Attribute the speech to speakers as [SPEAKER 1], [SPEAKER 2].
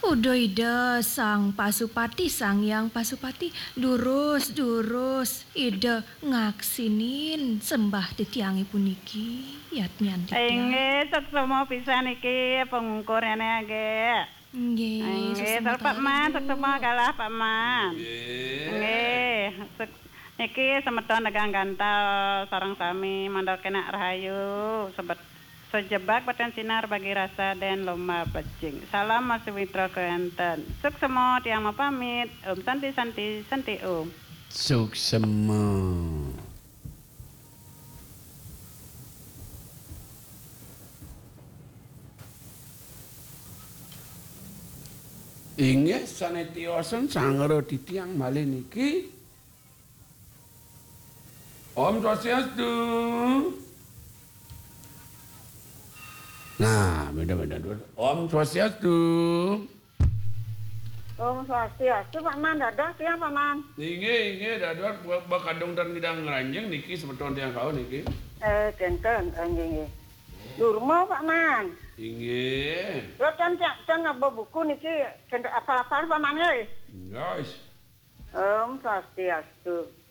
[SPEAKER 1] Udah ida sang Pasupati sang yang Pasupati durus ida ngaksinin sembah titiangi puniki yatnyan titiang.
[SPEAKER 2] Inggih seksama pisan iki pengungkurane nggih.
[SPEAKER 1] Nggih,
[SPEAKER 2] Pak Man, seksama kalah Pak Man. Nggih. Niki semeton negang gantal sareng sami mandal kena rahayu sejebak batan sinar bagi rasa dan lomba bajing. Salam Mas Witra keenten. Suksema tiang mau pamit. Om santi om.
[SPEAKER 3] Suksema. Inggih sanetiosan sangera titiang malih niki. Om Swastiastu. Nah, beda-beda dulu. Om Swastiastu.
[SPEAKER 4] Om Swastiastu Pak Man, dadah siang Pak Man.
[SPEAKER 3] Inggih, dadah bakadung dan ngidang ngranjing niki semeton tiang kau niki.
[SPEAKER 4] Kenten, nggih. Durma Pak Man.
[SPEAKER 3] Inggih.
[SPEAKER 4] Lho can ngapa buku niki apa-apa Pak Man nggih.
[SPEAKER 3] Guys.
[SPEAKER 4] Om Swastiastu.